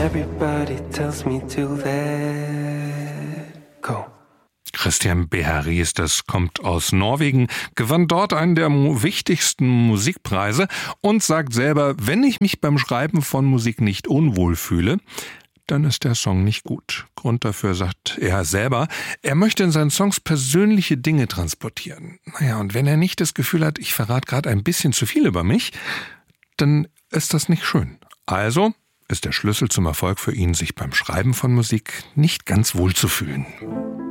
Everybody tells me to let go. Christian Beheries, das kommt aus Norwegen, gewann dort einen der wichtigsten Musikpreise und sagt selber, wenn ich mich beim Schreiben von Musik nicht unwohl fühle, dann ist der Song nicht gut. Grund dafür sagt er selber, er möchte in seinen Songs persönliche Dinge transportieren. Naja, und wenn er nicht das Gefühl hat, ich verrate gerade ein bisschen zu viel über mich, dann ist das nicht schön. Also ist der Schlüssel zum Erfolg für ihn, sich beim Schreiben von Musik nicht ganz wohl zu fühlen.